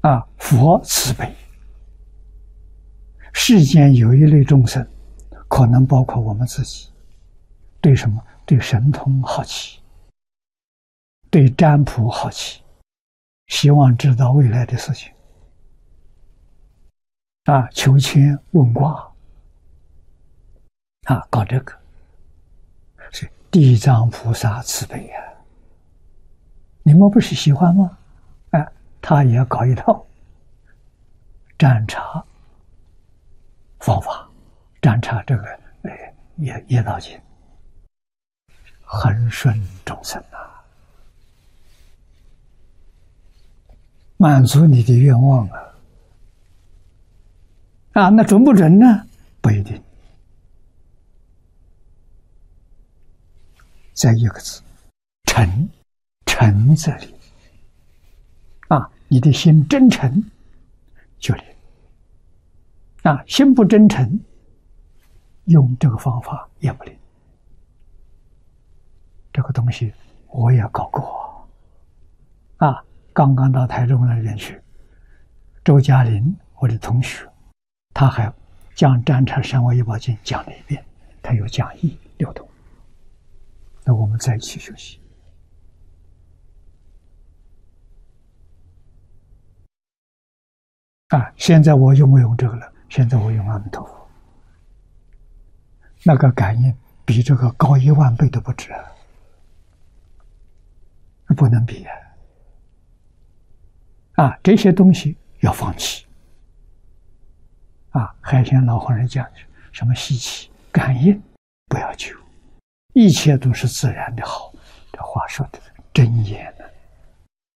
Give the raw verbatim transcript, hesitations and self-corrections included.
啊，佛慈悲，世间有一类众生，可能包括我们自己，对什么？对神通好奇，对占卜好奇，希望知道未来的事情，啊，求签问卦，啊，搞这个，是地藏菩萨慈悲呀、啊！你们不是喜欢吗？哎、啊，他也搞一套占察方法，占察这个呃业业道经，恒顺众生啊，满足你的愿望啊！啊，那准不准呢？不一定。再一个字，诚，诚则灵。啊，你的心真诚就灵。啊，心不真诚，用这个方法也不灵。这个东西我也搞过。啊，刚刚到台中的人去，周嘉林，我的同学，他还将《占察三万一宝经》讲了一遍，他有讲义流通。那我们在一起学习。啊，现在我用不用这个了？现在我用阿弥陀佛，那个感应比这个高一万倍都不止啊，不能比啊！啊，这些东西要放弃。啊，海鲜老和尚讲什么稀奇感应，不要求，一切都是自然的好。这话说的真言。